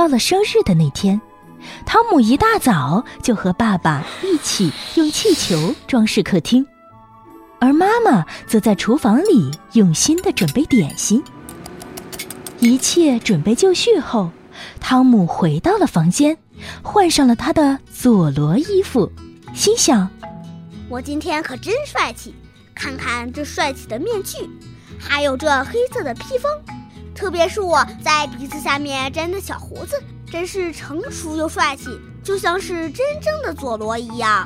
到了生日的那天，汤姆一大早就和爸爸一起用气球装饰客厅，而妈妈则在厨房里用心地准备点心。一切准备就绪后，汤姆回到了房间，换上了他的佐罗衣服，心想： 我今天可真帅气，看看这帅气的面具，还有这黑色的披风，特别是我在鼻子下面粘的小胡子，真是成熟又帅气，就像是真正的佐罗一样。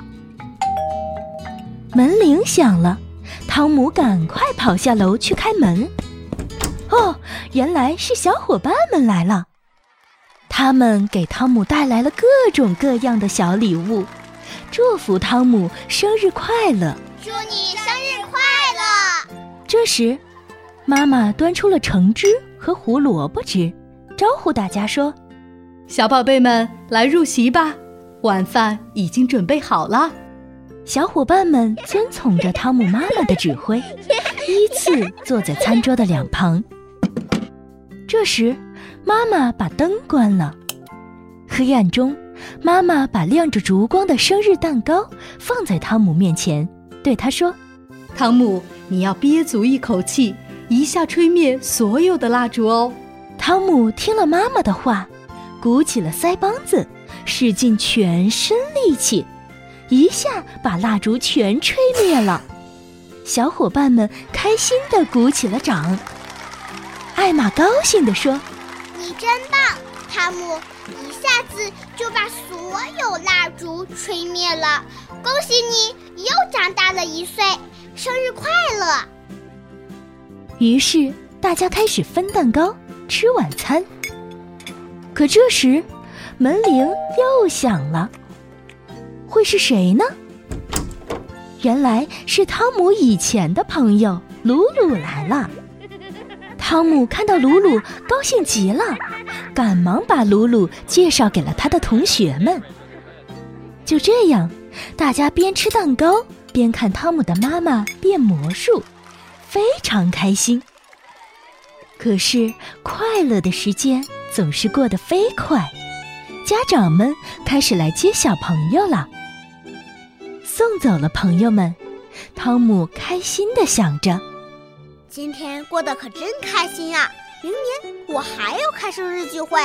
门铃响了，汤姆赶快跑下楼去开门。哦，原来是小伙伴们来了，他们给汤姆带来了各种各样的小礼物，祝福汤姆生日快乐。 祝你生日快乐！ 这时，妈妈端出了橙汁和胡萝卜汁，招呼大家说： 小宝贝们，来入席吧，晚饭已经准备好了。 小伙伴们遵从着汤姆妈妈的指挥，依次坐在餐桌的两旁。这时，妈妈把灯关了。黑暗中，妈妈把亮着烛光的生日蛋糕放在汤姆面前，对他说： 汤姆，你要憋足一口气，一下吹灭所有的蜡烛哦。 汤姆听了妈妈的话，鼓起了腮帮子，使尽全身力气，一下把蜡烛全吹灭了。小伙伴们开心地鼓起了掌。艾玛高兴地说： 你真棒，汤姆，一下子就把所有蜡烛吹灭了，恭喜你又长大了1岁，生日快乐！ 于是大家开始分蛋糕吃晚餐。可这时门铃又响了，会是谁呢？原来是汤姆以前的朋友鲁鲁来了。汤姆看到鲁鲁高兴极了，赶忙把鲁鲁介绍给了他的同学们。就这样，大家边吃蛋糕边看汤姆的妈妈变魔术，非常开心。可是快乐的时间总是过得飞快，家长们开始来接小朋友了。送走了朋友们，汤姆开心地想着， 今天过得可真开心啊，明年我还要开生日聚会。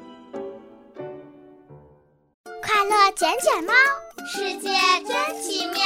快乐捡捡猫，世界真奇妙。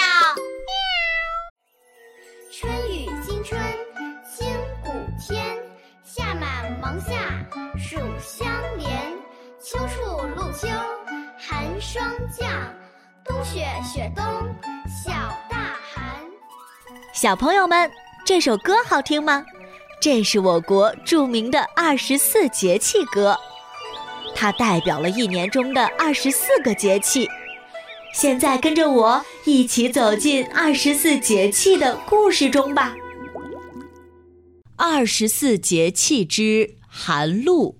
春雨惊春清谷天，夏满芒夏暑相连，秋处露秋寒霜降，冬雪雪冬小大寒。 小朋友们，这首歌好听吗？这是我国著名的24节气歌，它代表了一年中的24个节气。现在跟着我一起走进24节气的故事中吧。24节气之寒露。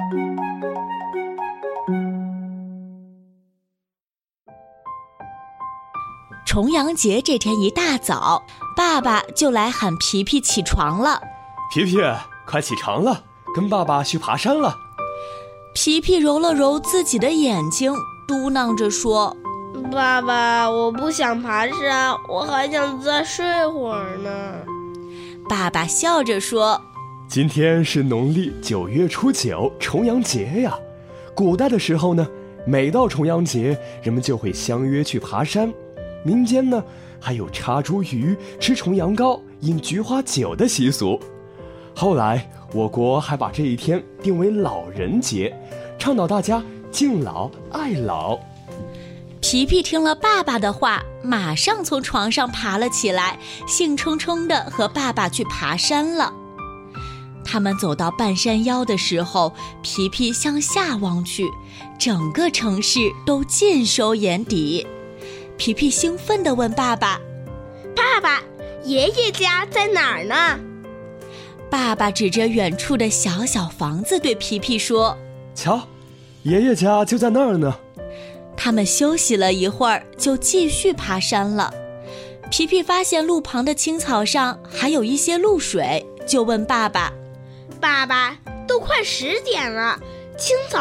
重阳节这天一大早，爸爸就来喊皮皮起床了。 皮皮，快起床了，跟爸爸去爬山了。 皮皮揉了揉自己的眼睛，嘟囔着说： 爸爸，我不想爬山，我还想再睡会儿呢。 爸爸笑着说： 今天是农历9月初9，重阳节呀。古代的时候呢，每到重阳节，人们就会相约去爬山。民间呢，还有插茱萸、吃重阳糕、饮菊花酒的习俗。后来，我国还把这一天定为老人节，倡导大家敬老爱老。 皮皮听了爸爸的话，马上从床上爬了起来，兴冲冲地和爸爸去爬山了。他们走到半山腰的时候，皮皮向下望去，整个城市都尽收眼底。皮皮兴奋地问爸爸： 爸爸，爷爷家在哪儿呢？ 爸爸指着远处的小小房子对皮皮说： 瞧，爷爷家就在那儿呢。 他们休息了一会儿，就继续爬山了。皮皮发现路旁的青草上还有一些露水，就问爸爸： 爸爸，都快10点了，青草